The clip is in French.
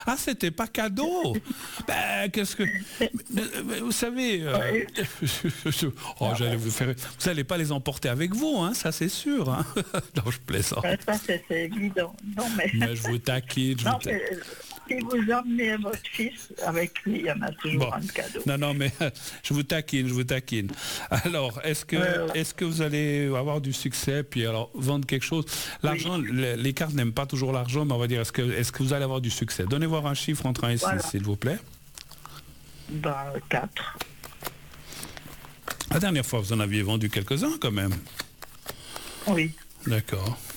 Ah, c'était pas cadeau. Ben, qu'est-ce que... Vous savez... Oh, j'allais vous faire... Vous n'allez pas les emporter avec vous, hein, ça c'est sûr. Hein. Non, je plaisante. Ça, c'est évident. Non, Mais je vous taquine. Non, mais si vous emmenez votre fils, avec lui, il y en a toujours un cadeau. Non, mais je vous taquine. Alors, est-ce que vous allez avoir du succès, puis alors vendre quelque chose? L'argent, les cartes n'aiment pas toujours l'argent, mais on va dire, est-ce que vous allez avoir du succès? Donnez voir un chiffre entre 1 et 6, s'il vous plaît. 4. La dernière fois, vous en aviez vendu quelques-uns quand même. Oui. D'accord.